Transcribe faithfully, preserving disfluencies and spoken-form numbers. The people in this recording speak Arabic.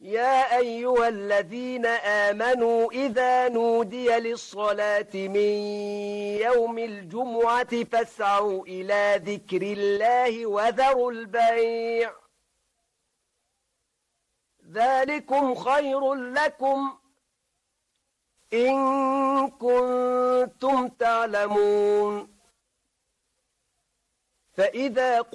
يا أيها الذين آمنوا إذا نودي للصلاة من يوم الجمعة فاسعوا إلى ذكر الله وذروا البيع ذلكم خير لكم إن كنتم تعلمون. فإذا